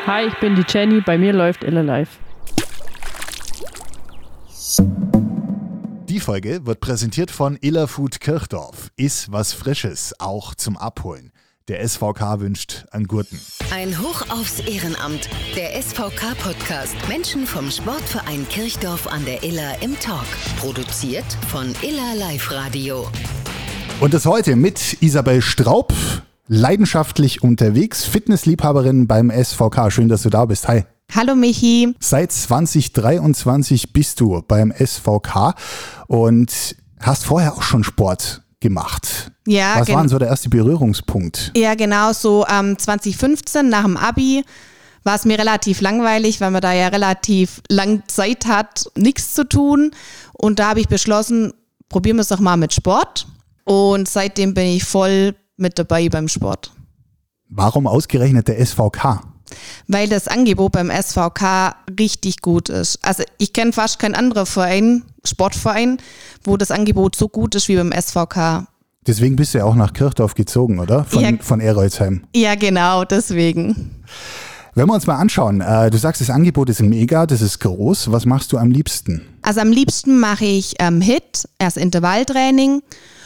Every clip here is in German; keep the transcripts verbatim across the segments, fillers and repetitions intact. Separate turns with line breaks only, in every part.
Hi, ich bin die Jenny, bei mir läuft Illa Live.
Die Folge wird präsentiert von Illa Food Kirchdorf. Iss was Frisches, auch zum Abholen. Der S V K wünscht einen guten.
Ein Hoch aufs Ehrenamt. Der S V K-Podcast. Menschen vom Sportverein Kirchdorf an der Iller im Talk. Produziert von Illa Live Radio.
Und das heute mit Isabel Straub, leidenschaftlich unterwegs, Fitnessliebhaberin beim S V K. Schön, dass du da bist. Hi.
Hallo Michi.
Seit zwanzig dreiundzwanzig bist du beim S V K und hast vorher auch schon Sport gemacht.
Ja,
Was
gen-
war denn so der erste Berührungspunkt?
Ja, genau, so ähm, zwanzig fünfzehn nach dem Abi war es mir relativ langweilig, weil man da ja relativ lang Zeit hat, nichts zu tun. Und da habe ich beschlossen, probieren wir es doch mal mit Sport. Und seitdem bin ich voll mit dabei beim Sport.
Warum ausgerechnet der S V K?
Weil das Angebot beim S V K richtig gut ist. Also ich kenne fast keinen anderen Verein, Sportverein, wo das Angebot so gut ist wie beim S V K.
Deswegen bist du ja auch nach Kirchdorf gezogen, oder? Von,
Ja.
von Erolzheim.
Ja, genau, deswegen.
Wenn wir uns mal anschauen, äh, du sagst, das Angebot ist mega, das ist groß. Was machst du am liebsten?
Also am liebsten mache ich ähm, H I I T, erst Intervalltraining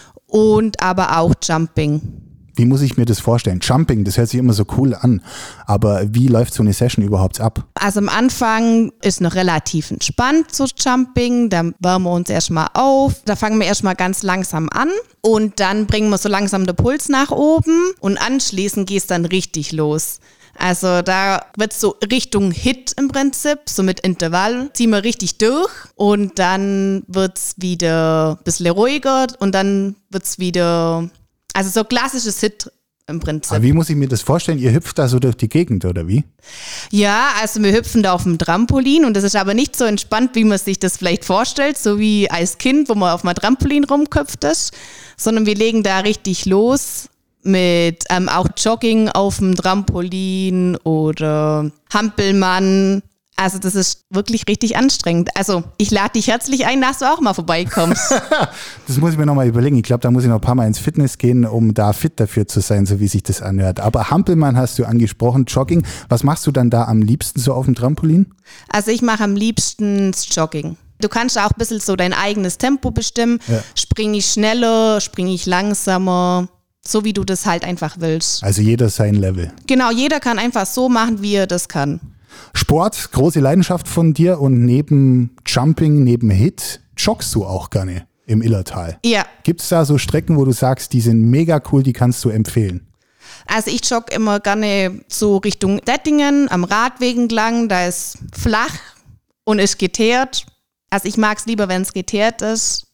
und aber auch Jumping.
Wie muss ich mir das vorstellen? Jumping, das hört sich immer so cool an. Aber wie läuft so eine Session überhaupt ab?
Also am Anfang ist noch relativ entspannt so Jumping, da wärmen wir uns erstmal auf, da fangen wir erstmal ganz langsam an und dann bringen wir so langsam den Puls nach oben und anschließend geht es dann richtig los. Also da wird es so Richtung H I I T im Prinzip, so mit Intervall, ziehen wir richtig durch und dann wird es wieder ein bisschen ruhiger und dann wird es wieder, also so klassisches H I I T im Prinzip.
Aber wie muss ich mir das vorstellen? Ihr hüpft da so durch die Gegend, oder wie?
Ja, also wir hüpfen da auf dem Trampolin und das ist aber nicht so entspannt, wie man sich das vielleicht vorstellt, so wie als Kind, wo man auf einem Trampolin rumköpft ist, sondern wir legen da richtig los mit ähm, auch Jogging auf dem Trampolin oder Hampelmann. Also das ist wirklich richtig anstrengend. Also ich lade dich herzlich ein, dass du auch mal vorbeikommst.
Das muss ich mir nochmal überlegen. Ich glaube, da muss ich noch ein paar Mal ins Fitness gehen, um da fit dafür zu sein, so wie sich das anhört. Aber Hampelmann hast du angesprochen, Jogging. Was machst du dann da am liebsten so auf dem Trampolin?
Also ich mache am liebsten das Jogging. Du kannst auch ein bisschen so dein eigenes Tempo bestimmen.
Ja.
Springe ich schneller, springe ich langsamer, so wie du das halt einfach willst.
Also jeder sein Level.
Genau, jeder kann einfach so machen, wie er das kann.
Sport, große Leidenschaft von dir und neben Jumping, neben H I I T, joggst du auch gerne im Illertal.
Ja,
Gibt es da so Strecken, wo du sagst, die sind mega cool, die kannst du empfehlen?
also ich jogge immer gerne so Richtung Dettingen, am Radweg entlang, da ist flach und ist geteert. Also ich mag es lieber, wenn es geteert ist,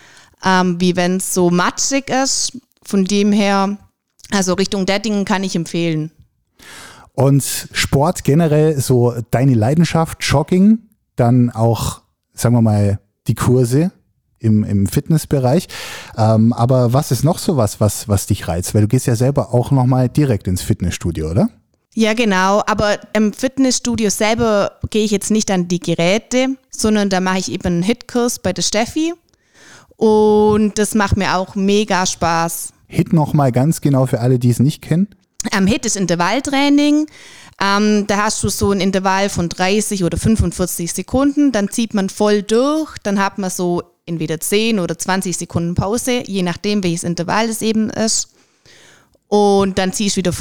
ähm, wie wenn es so matschig ist. Von dem her, also Richtung Dettingen kann ich empfehlen.
Und Sport generell, so deine Leidenschaft, Jogging, dann auch, sagen wir mal, die Kurse im, im Fitnessbereich. Ähm, aber was ist noch so was, was, was dich reizt? Weil du gehst ja selber auch nochmal direkt ins Fitnessstudio, oder?
Ja, genau, aber im Fitnessstudio selber gehe ich jetzt nicht an die Geräte, sondern da mache ich eben einen H I I T-Kurs bei der Steffi und das macht mir auch mega Spaß.
H I I T nochmal ganz genau für alle, die es nicht kennen.
Am H I I T ist Intervalltraining, ähm, da hast du so ein Intervall von dreißig oder fünfundvierzig Sekunden, dann zieht man voll durch, dann hat man so entweder zehn oder zwanzig Sekunden Pause, je nachdem welches Intervall es eben ist und dann ziehst du wieder